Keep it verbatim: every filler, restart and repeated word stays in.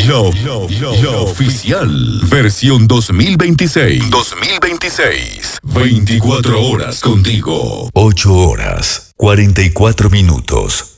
Yo, yo, yo, yo oficial. Versión dos mil veintiséis. dos mil veintiséis. veinticuatro horas contigo. ocho horas, cuarenta y cuatro minutos.